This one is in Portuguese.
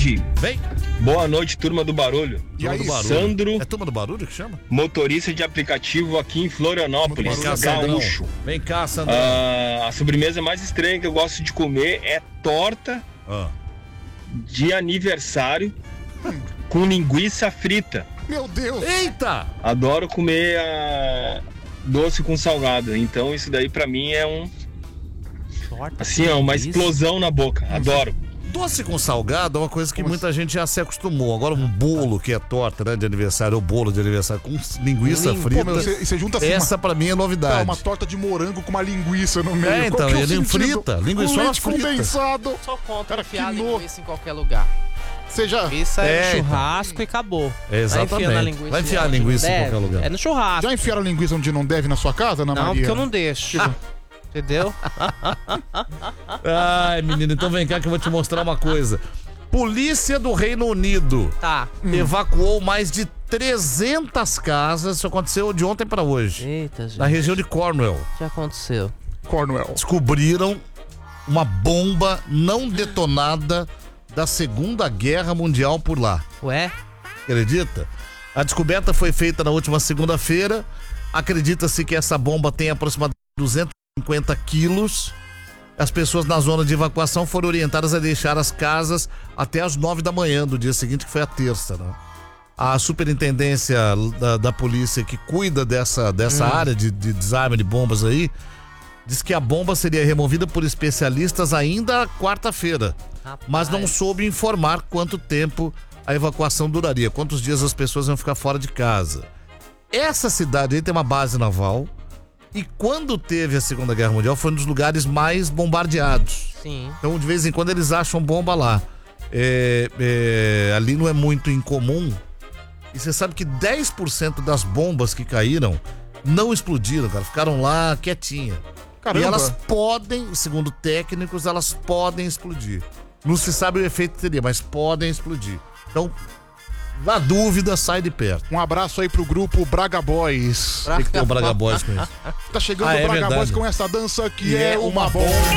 tarde. Vem. Boa noite, turma do Barulho. E aí, Sandro, é turma do Barulho que chama? motorista de aplicativo aqui em Florianópolis, gaúcho. Vem cá, Sandrão. A sobremesa mais estranha que eu gosto de comer é torta de aniversário com linguiça frita. Meu Deus! Eita! Adoro comer doce com salgado. Então isso daí pra mim é uma explosão na boca. Adoro. Doce com salgado é uma coisa que muita gente já se acostumou. Agora um bolo que é torta, né, de aniversário, ou bolo de aniversário com linguiça frita. Pô, você junta assim, essa pra mim é novidade. uma torta de morango com uma linguiça no meio. É, então, ele frita, linguiça leite frita. condensado. Só conta Cara, enfiar que linguiça em qualquer lugar. Você já Isso é então. churrasco e acabou. Exatamente. Vai enfiar a linguiça em qualquer lugar. É no churrasco. já enfiaram linguiça onde não deve na sua casa, Ana Não, Maria? porque eu não deixo. Entendeu? Ai, menino, então vem cá que eu vou te mostrar uma coisa. Polícia do Reino Unido evacuou mais de 300 casas. Isso aconteceu de ontem pra hoje. Eita, gente. Na região de Cornwall. O que aconteceu? Cornwall. Descobriram uma bomba não detonada da Segunda Guerra Mundial por lá. Ué? Acredita? A descoberta foi feita na última segunda-feira. Acredita-se que essa bomba tem aproximadamente 250 quilos. As pessoas na zona de evacuação foram orientadas a deixar as casas até as 9 da manhã do dia seguinte, que foi a terça, né? A superintendência da polícia que cuida dessa área de desarme de bombas aí, diz que a bomba seria removida por especialistas ainda quarta-feira, mas não soube informar quanto tempo a evacuação duraria, quantos dias as pessoas iam ficar fora de casa. Essa cidade aí tem uma base naval. E quando teve a Segunda Guerra Mundial, foi um dos lugares mais bombardeados. Sim. Então, de vez em quando, eles acham bomba lá. Ali não é muito incomum. E você sabe que 10% das bombas que caíram não explodiram, cara. Ficaram lá quietinhas. Caramba. E elas podem, segundo técnicos, elas podem explodir. Não se sabe o efeito que teria, mas podem explodir. Então, na dúvida, sai de perto. Um abraço aí pro grupo Braga Boys. Tem que ter o Braga Boys com isso. Tá chegando o Braga verdade. Boys com essa dança que é uma bomba.